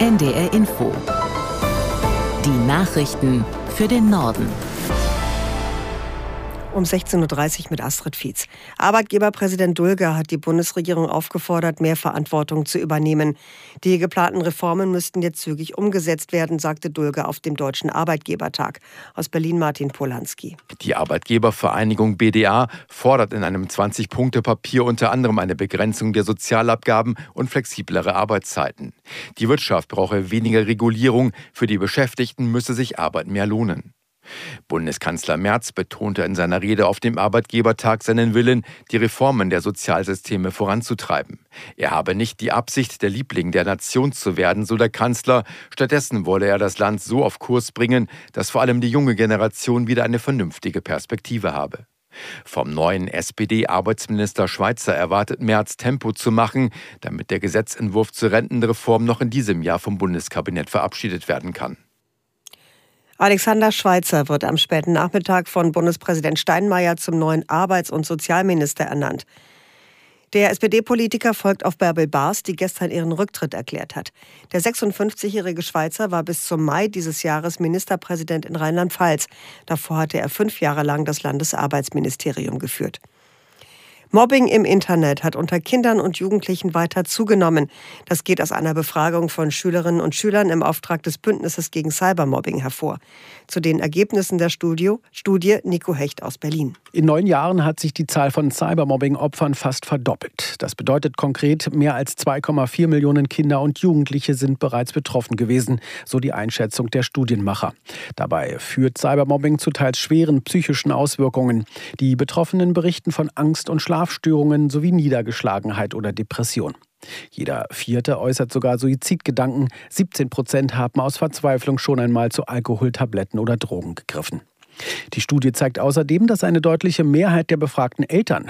NDR Info. Die Nachrichten für den Norden. Um 16.30 Uhr mit Astrid Fietz. Arbeitgeberpräsident Dulger hat die Bundesregierung aufgefordert, mehr Verantwortung zu übernehmen. Die geplanten Reformen müssten jetzt zügig umgesetzt werden, sagte Dulger auf dem Deutschen Arbeitgebertag. Aus Berlin Martin Polanski. Die Arbeitgebervereinigung BDA fordert in einem 20-Punkte-Papier unter anderem eine Begrenzung der Sozialabgaben und flexiblere Arbeitszeiten. Die Wirtschaft brauche weniger Regulierung, für die Beschäftigten müsse sich Arbeit mehr lohnen. Bundeskanzler Merz betonte in seiner Rede auf dem Arbeitgebertag seinen Willen, die Reformen der Sozialsysteme voranzutreiben. Er habe nicht die Absicht, der Liebling der Nation zu werden, so der Kanzler. Stattdessen wolle er das Land so auf Kurs bringen, dass vor allem die junge Generation wieder eine vernünftige Perspektive habe. Vom neuen SPD-Arbeitsminister Schweizer erwartet Merz, Tempo zu machen, damit der Gesetzentwurf zur Rentenreform noch in diesem Jahr vom Bundeskabinett verabschiedet werden kann. Alexander Schweizer wird am späten Nachmittag von Bundespräsident Steinmeier zum neuen Arbeits- und Sozialminister ernannt. Der SPD-Politiker folgt auf Bärbel Baas, die gestern ihren Rücktritt erklärt hat. Der 56-jährige Schweizer war bis zum Mai dieses Jahres Ministerpräsident in Rheinland-Pfalz. Davor hatte er 5 Jahre lang das Landesarbeitsministerium geführt. Mobbing im Internet hat unter Kindern und Jugendlichen weiter zugenommen. Das geht aus einer Befragung von Schülerinnen und Schülern im Auftrag des Bündnisses gegen Cybermobbing hervor. Zu den Ergebnissen der Studie Nico Hecht aus Berlin. In 9 Jahren hat sich die Zahl von Cybermobbing-Opfern fast verdoppelt. Das bedeutet konkret, mehr als 2,4 Millionen Kinder und Jugendliche sind bereits betroffen gewesen, so die Einschätzung der Studienmacher. Dabei führt Cybermobbing zu teils schweren psychischen Auswirkungen. Die Betroffenen berichten von Angst und Schlafstörungen sowie Niedergeschlagenheit oder Depression. Jeder 4. äußert sogar Suizidgedanken. 17% haben aus Verzweiflung schon einmal zu Alkohol, Tabletten oder Drogen gegriffen. Die Studie zeigt außerdem, dass eine deutliche Mehrheit der befragten Eltern,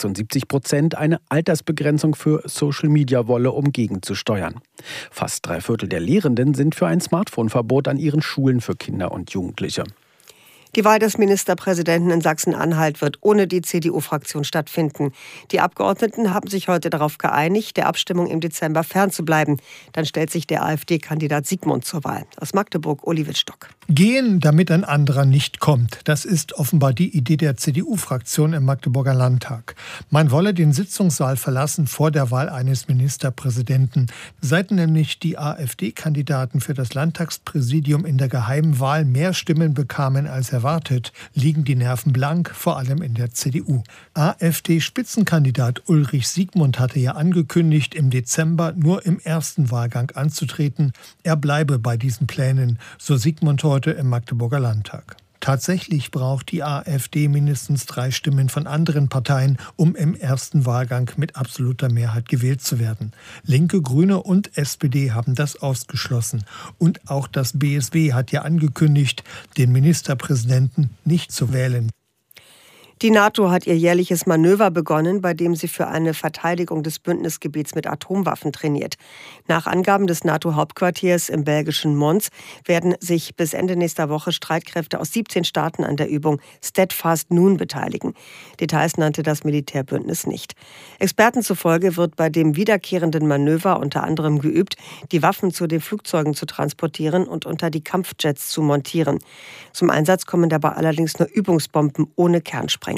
76%, eine Altersbegrenzung für Social Media wolle, um gegenzusteuern. Fast 3/4 der Lehrenden sind für ein Smartphone-Verbot an ihren Schulen für Kinder und Jugendliche. Die Wahl des Ministerpräsidenten in Sachsen-Anhalt wird ohne die CDU-Fraktion stattfinden. Die Abgeordneten haben sich heute darauf geeinigt, der Abstimmung im Dezember fernzubleiben. Dann stellt sich der AfD-Kandidat Siegmund zur Wahl. Aus Magdeburg, Uli Wittstock. Gehen, damit ein anderer nicht kommt. Das ist offenbar die Idee der CDU-Fraktion im Magdeburger Landtag. Man wolle den Sitzungssaal verlassen vor der Wahl eines Ministerpräsidenten. Seit nämlich die AfD-Kandidaten für das Landtagspräsidium in der geheimen Wahl mehr Stimmen bekamen als erwartet, liegen die Nerven blank, vor allem in der CDU. AfD-Spitzenkandidat Ulrich Siegmund hatte ja angekündigt, im Dezember nur im ersten Wahlgang anzutreten. Er bleibe bei diesen Plänen, so Siegmund heute im Magdeburger Landtag. Tatsächlich braucht die AfD mindestens 3 Stimmen von anderen Parteien, um im ersten Wahlgang mit absoluter Mehrheit gewählt zu werden. Linke, Grüne und SPD haben das ausgeschlossen. Und auch das BSW hat ja angekündigt, den Ministerpräsidenten nicht zu wählen. Die NATO hat ihr jährliches Manöver begonnen, bei dem sie für eine Verteidigung des Bündnisgebiets mit Atomwaffen trainiert. Nach Angaben des NATO-Hauptquartiers im belgischen Mons werden sich bis Ende nächster Woche Streitkräfte aus 17 Staaten an der Übung Steadfast Noon beteiligen. Details nannte das Militärbündnis nicht. Experten zufolge wird bei dem wiederkehrenden Manöver unter anderem geübt, die Waffen zu den Flugzeugen zu transportieren und unter die Kampfjets zu montieren. Zum Einsatz kommen dabei allerdings nur Übungsbomben ohne Kernsprengkopf.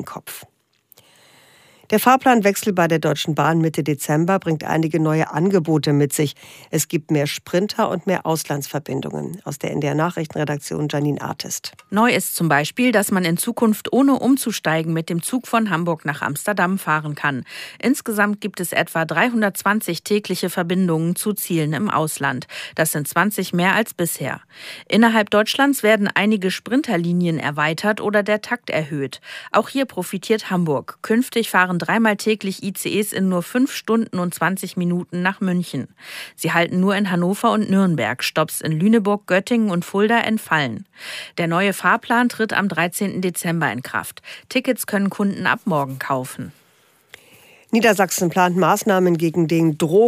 Der Fahrplanwechsel bei der Deutschen Bahn Mitte Dezember bringt einige neue Angebote mit sich. Es gibt mehr Sprinter und mehr Auslandsverbindungen. Aus der NDR-Nachrichtenredaktion Janine Artist. Neu ist zum Beispiel, dass man in Zukunft ohne umzusteigen mit dem Zug von Hamburg nach Amsterdam fahren kann. Insgesamt gibt es etwa 320 tägliche Verbindungen zu Zielen im Ausland. Das sind 20 mehr als bisher. Innerhalb Deutschlands werden einige Sprinterlinien erweitert oder der Takt erhöht. Auch hier profitiert Hamburg. Künftig fahren 3-mal täglich ICEs in nur 5 Stunden und 20 Minuten nach München. Sie halten nur in Hannover und Nürnberg. Stopps in Lüneburg, Göttingen und Fulda entfallen. Der neue Fahrplan tritt am 13. Dezember in Kraft. Tickets können Kunden ab morgen kaufen. Niedersachsen plant Maßnahmen gegen den